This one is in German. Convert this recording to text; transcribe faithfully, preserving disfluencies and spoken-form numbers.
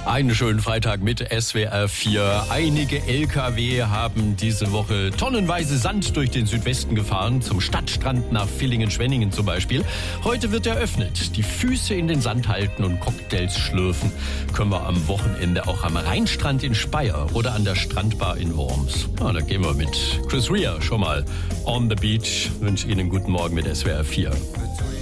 Einen schönen Freitag mit S W R vier. Einige L K W haben diese Woche tonnenweise Sand durch den Südwesten gefahren, zum Stadtstrand nach Villingen-Schwenningen zum Beispiel. Heute wird eröffnet. Die Füße in den Sand halten und Cocktails schlürfen können wir am Wochenende auch am Rheinstrand in Speyer oder an der Strandbar in Worms. Ja, da gehen wir mit Chris Rea schon mal on the beach. Ich wünsche Ihnen einen guten Morgen mit S W R vier.